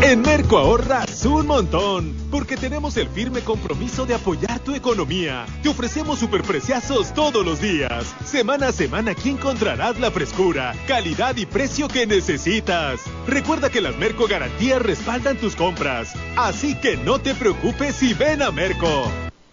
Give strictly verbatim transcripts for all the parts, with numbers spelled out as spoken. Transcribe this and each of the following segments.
En Merco ahorras un montón, porque tenemos el firme compromiso de apoyar tu economía. Te ofrecemos superpreciazos todos los días. Semana a semana aquí encontrarás la frescura, calidad y precio que necesitas. Recuerda que las Merco Garantías respaldan tus compras, así que no te preocupes y ven a Merco.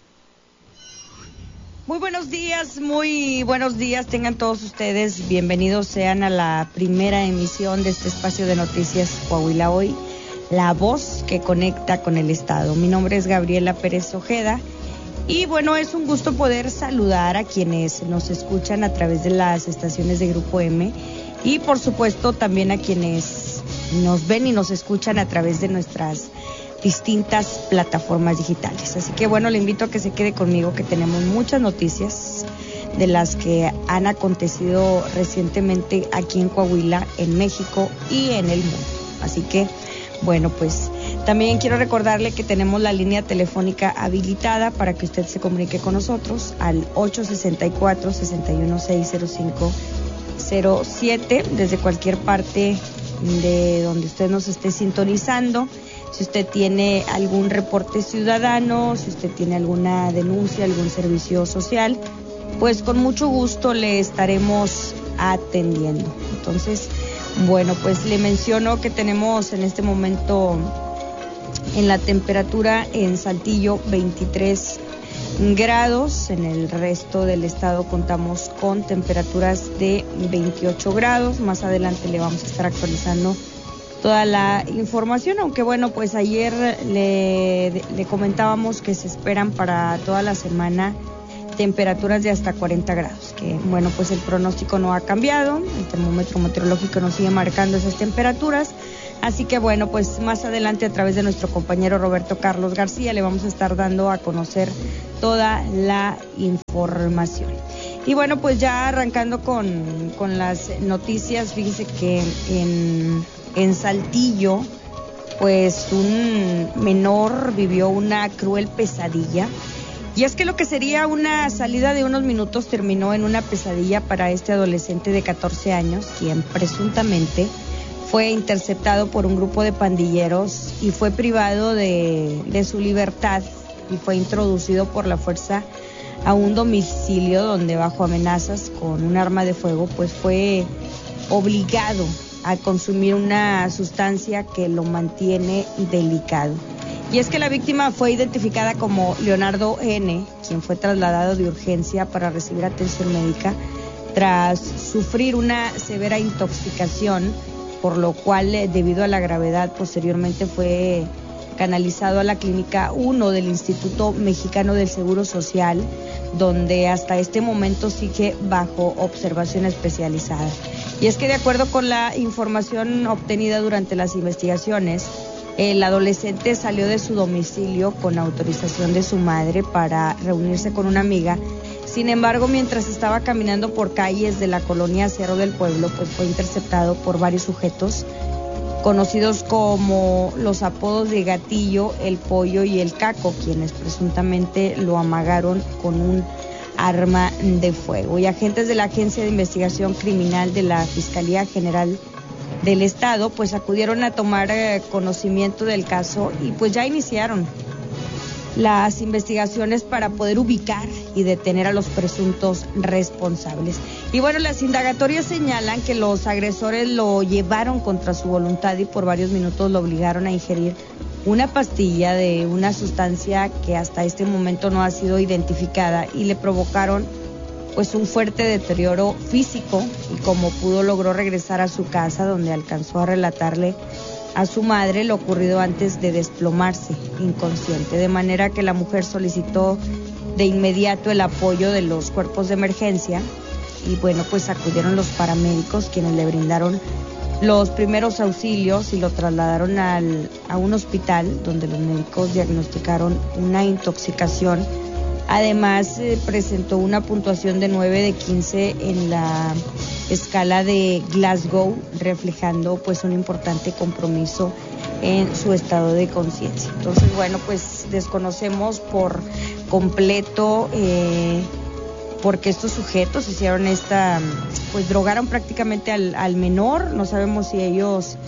Muy buenos días, muy buenos días tengan todos ustedes. Bienvenidos sean a la primera emisión de este espacio de noticias Coahuila Hoy, la voz que conecta con el Estado. Mi nombre es Gabriela Pérez Ojeda y bueno, es un gusto poder saludar a quienes nos escuchan a través de las estaciones de Grupo M y por supuesto también a quienes nos ven y nos escuchan a través de nuestras distintas plataformas digitales. Así que bueno, le invito a que se quede conmigo, que tenemos muchas noticias de las que han acontecido recientemente aquí en Coahuila, en México y en el mundo. Así que bueno, pues también quiero recordarle que tenemos la línea telefónica habilitada para que usted se comunique con nosotros al ocho seis cuatro, seis uno seis, cero cinco cero siete desde cualquier parte de donde usted nos esté sintonizando. Si usted tiene algún reporte ciudadano, si usted tiene alguna denuncia, algún servicio social, pues con mucho gusto le estaremos atendiendo. Entonces, bueno, pues le menciono que tenemos en este momento en la temperatura en Saltillo veintitrés grados, en el resto del estado contamos con temperaturas de veintiocho grados. Más adelante le vamos a estar actualizando toda la información, aunque bueno, pues ayer le, le comentábamos que se esperan para toda la semana temperaturas de hasta cuarenta grados, que bueno, pues el pronóstico no ha cambiado, el termómetro meteorológico nos sigue marcando esas temperaturas, así que bueno, pues más adelante a través de nuestro compañero Roberto Carlos García le vamos a estar dando a conocer toda la información. Y bueno, pues ya arrancando con, con las noticias, fíjese que en En Saltillo, pues un menor vivió una cruel pesadilla. Y es que lo que sería una salida de unos minutos terminó en una pesadilla para este adolescente de catorce años, quien presuntamente fue interceptado por un grupo de pandilleros y fue privado de, de su libertad y fue introducido por la fuerza a un domicilio donde bajo amenazas con un arma de fuego, pues fue obligado a consumir una sustancia que lo mantiene delicado. Y es que la víctima fue identificada como Leonardo N., quien fue trasladado de urgencia para recibir atención médica tras sufrir una severa intoxicación, por lo cual, debido a la gravedad, posteriormente fue canalizado a la Clínica uno del Instituto Mexicano del Seguro Social, donde hasta este momento sigue bajo observación especializada. Y es que de acuerdo con la información obtenida durante las investigaciones, el adolescente salió de su domicilio con autorización de su madre para reunirse con una amiga. Sin embargo, mientras estaba caminando por calles de la colonia Cerro del Pueblo, pues fue interceptado por varios sujetos conocidos como los apodos de Gatillo, El Pollo y El Caco, quienes presuntamente lo amagaron con un arma de fuego. Y agentes de la Agencia de Investigación Criminal de la Fiscalía General del Estado pues acudieron a tomar eh, conocimiento del caso y pues ya iniciaron las investigaciones para poder ubicar y detener a los presuntos responsables. Y bueno, las indagatorias señalan que los agresores lo llevaron contra su voluntad y por varios minutos lo obligaron a ingerir una pastilla de una sustancia que hasta este momento no ha sido identificada y le provocaron pues un fuerte deterioro físico y como pudo logró regresar a su casa, donde alcanzó a relatarle a su madre lo ocurrido antes de desplomarse inconsciente, de manera que la mujer solicitó de inmediato el apoyo de los cuerpos de emergencia y bueno, pues acudieron los paramédicos, quienes le brindaron los primeros auxilios y lo trasladaron al, a un hospital donde los médicos diagnosticaron una intoxicación. Además, eh, presentó una puntuación de nueve de quince en la escala de Glasgow, reflejando pues un importante compromiso en su estado de conciencia. Entonces, bueno, pues desconocemos por completo eh, porque estos sujetos hicieron esta, pues drogaron prácticamente al, al menor. No sabemos si ellos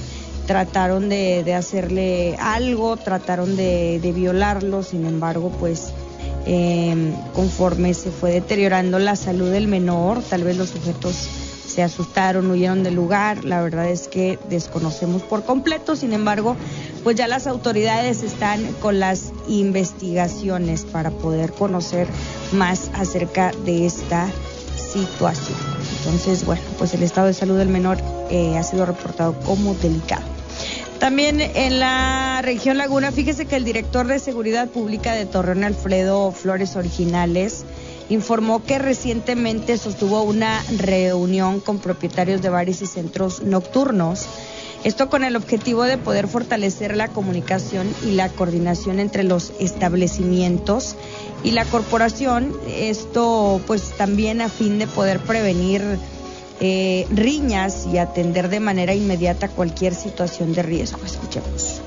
trataron de, de hacerle algo, trataron de, de violarlo, sin embargo, pues eh, conforme se fue deteriorando la salud del menor, tal vez los sujetos se asustaron, huyeron del lugar. La verdad es que desconocemos por completo, sin embargo, pues ya las autoridades están con las investigaciones para poder conocer más acerca de esta situación. Entonces, bueno, pues el estado de salud del menor eh, ha sido reportado como delicado. También en la región Laguna, fíjese que el director de Seguridad Pública de Torreón, Alfredo Flores Originales, informó que recientemente sostuvo una reunión con propietarios de bares y centros nocturnos. Esto con el objetivo de poder fortalecer la comunicación y la coordinación entre los establecimientos y la corporación. Esto pues también a fin de poder prevenir eh, riñas y atender de manera inmediata cualquier situación de riesgo. Escuchemos.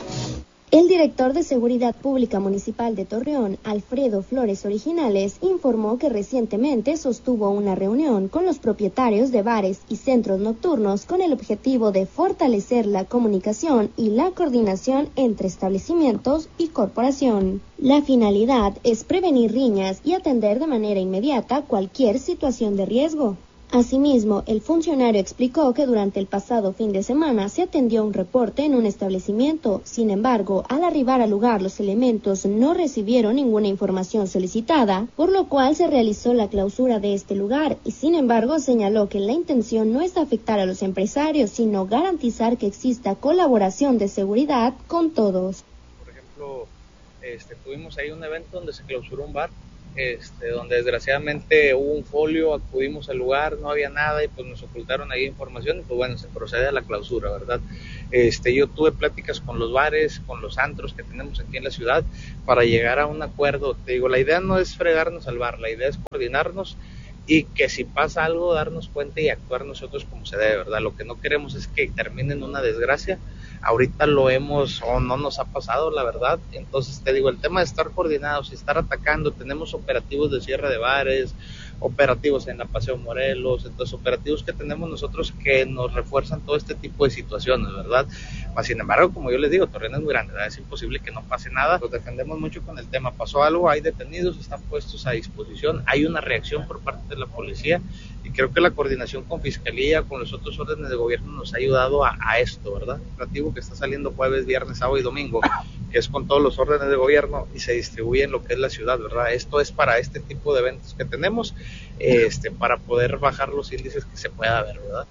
El director de Seguridad Pública Municipal de Torreón, Alfredo Flores Originales, informó que recientemente sostuvo una reunión con los propietarios de bares y centros nocturnos con el objetivo de fortalecer la comunicación y la coordinación entre establecimientos y corporación. La finalidad es prevenir riñas y atender de manera inmediata cualquier situación de riesgo. Asimismo, el funcionario explicó que durante el pasado fin de semana se atendió un reporte en un establecimiento. Sin embargo, al arribar al lugar, los elementos no recibieron ninguna información solicitada, por lo cual se realizó la clausura de este lugar y, sin embargo, señaló que la intención no es afectar a los empresarios, sino garantizar que exista colaboración de seguridad con todos. Por ejemplo, este, tuvimos ahí un evento donde se clausuró un bar. Este, donde desgraciadamente hubo un folio, acudimos al lugar, no había nada y pues nos ocultaron ahí información y pues bueno, se procede a la clausura, ¿verdad? Este, yo tuve pláticas con los bares, con los antros que tenemos aquí en la ciudad para llegar a un acuerdo. Te digo, la idea no es fregarnos al bar, la idea es coordinarnos y que si pasa algo darnos cuenta y actuar nosotros como se debe, ¿verdad? Lo que no queremos es que termine en una desgracia. Ahorita lo hemos o no nos ha pasado, la verdad. Entonces te digo, el tema de estar coordinados y estar atacando, tenemos operativos de cierre de bares, operativos en la Paseo Morelos, entonces operativos que tenemos nosotros que nos refuerzan todo este tipo de situaciones, ¿verdad? Mas, sin embargo, como yo les digo, Torreón es muy grande, ¿verdad? Es imposible que no pase nada, nos defendemos mucho con el tema, pasó algo, hay detenidos, están puestos a disposición, hay una reacción por parte de la policía y creo que la coordinación con Fiscalía, con los otros órdenes de gobierno nos ha ayudado a, a esto, ¿verdad? Un operativo que está saliendo jueves, viernes, sábado y domingo, que es con todos los órdenes de gobierno y se distribuye en lo que es la ciudad, ¿verdad? Esto es para este tipo de eventos que tenemos, este, para poder bajar los índices que se pueda ver, ¿verdad?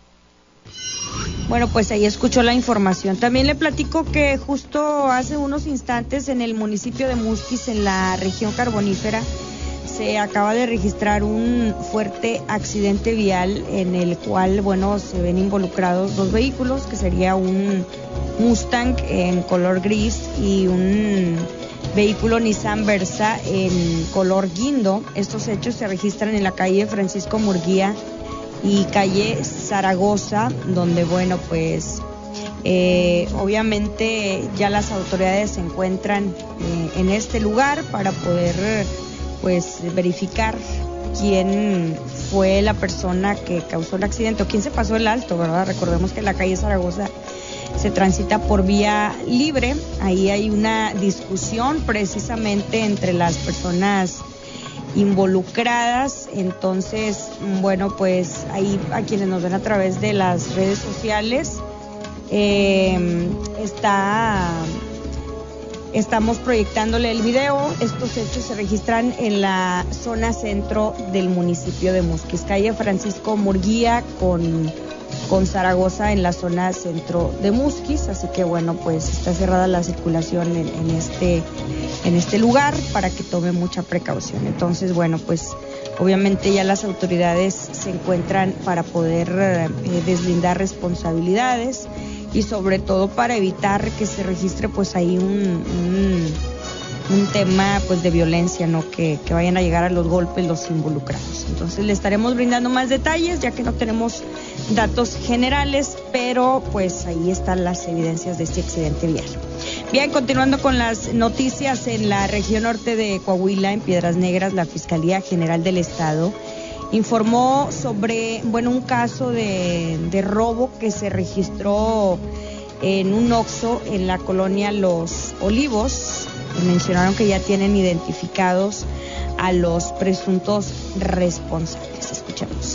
Bueno, pues ahí escuchó la información. También le platico que justo hace unos instantes en el municipio de Musquis, en la región carbonífera, se acaba de registrar un fuerte accidente vial en el cual, bueno, se ven involucrados dos vehículos, que sería un Mustang en color gris y un vehículo Nissan Versa en color guindo. Estos hechos se registran en la calle Francisco Murguía y calle Zaragoza, donde, bueno, pues eh, obviamente ya las autoridades se encuentran eh, en este lugar para poder pues verificar quién fue la persona que causó el accidente o quién se pasó el alto, ¿verdad? Recordemos que la calle Zaragoza se transita por vía libre. Ahí hay una discusión precisamente entre las personas involucradas. Entonces, bueno, pues ahí a quienes nos ven a través de las redes sociales, eh, está... Estamos proyectándole el video. Estos hechos se registran en la zona centro del municipio de Musquis, calle Francisco Murguía con, con Zaragoza en la zona centro de Musquis. Así que bueno, pues está cerrada la circulación en, en, este, en este lugar para que tome mucha precaución. Entonces, bueno, pues obviamente ya las autoridades se encuentran para poder eh, deslindar responsabilidades y sobre todo para evitar que se registre pues ahí un, un, un tema pues de violencia, ¿no? Que, que vayan a llegar a los golpes los involucrados. Entonces le estaremos brindando más detalles, ya que no tenemos datos generales, pero pues ahí están las evidencias de este accidente vial. Bien, continuando con las noticias, en la región norte de Coahuila, en Piedras Negras, la Fiscalía General del Estado informó sobre, bueno, un caso de, de robo que se registró en un Oxxo en la colonia Los Olivos. Mencionaron que ya tienen identificados a los presuntos responsables. Escuchamos.